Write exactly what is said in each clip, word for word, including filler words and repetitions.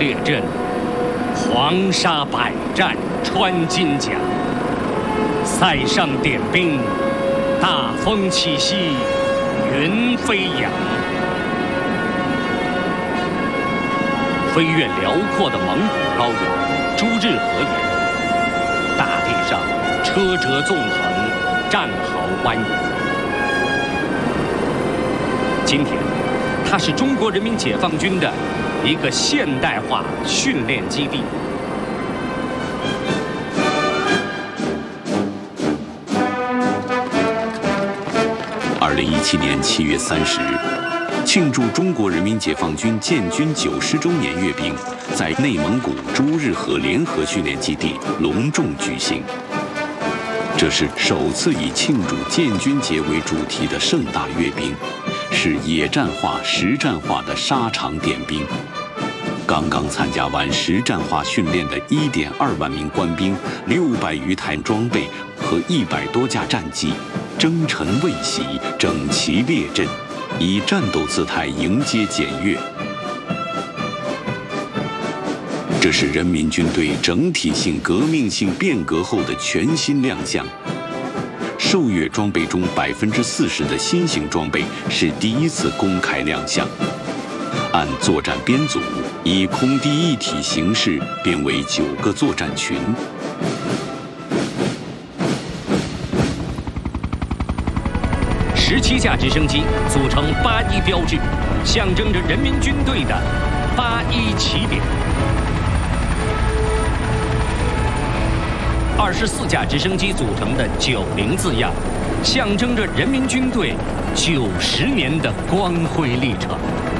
列阵，黄沙百战穿金甲。塞上点兵，大风起兮云飞扬。飞越辽阔的蒙古高原，朱日河源，大地上车辙纵横，战壕蜿蜒。今天，它是中国人民解放军的一个现代化训练基地。 二零一七年七月三十日，庆祝中国人民解放军建军九十周年阅兵，在内蒙古朱日河联合训练基地隆重举行。这是首次以庆祝建军节为主题的盛大阅兵，是野战化、实战化的沙场点兵。刚刚参加完实战化训练的一点二万名官兵、六百余台装备和一百多架战机，征尘未洗，整齐列阵，以战斗姿态迎接检阅。这是人民军队整体性革命性变革后的全新亮相。受阅装备中百分之四十的新型装备是第一次公开亮相。按作战编组，以空地一体形式编为九个作战群。 十七架直升机组成八一标志，象征着人民军队的八一起点。二十四架直升机组成的九零字样，象征着人民军队九十年的光辉历程。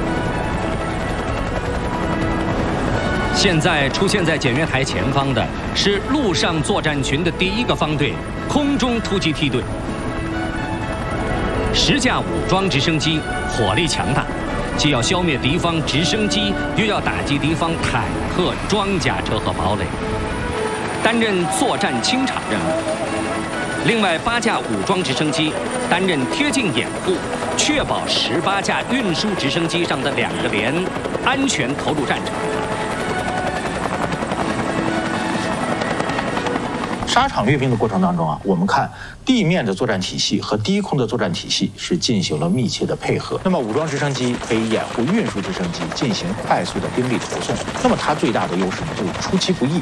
现在出现在检阅台前方的是陆上作战群的第一个方队——空中突击梯队。十架武装直升机火力强大，既要消灭敌方直升机，又要打击敌方坦克、装甲车和堡垒，担任作战清场任务。另外八架武装直升机担任贴近掩护，确保十八架运输直升机上的两个连安全投入战场。 沙场阅兵的过程当中啊，我们看地面的作战体系和低空的作战体系是进行了密切的配合。那么武装直升机可以掩护运输直升机进行快速的兵力投送。那么它最大的优势呢，就是出其不意。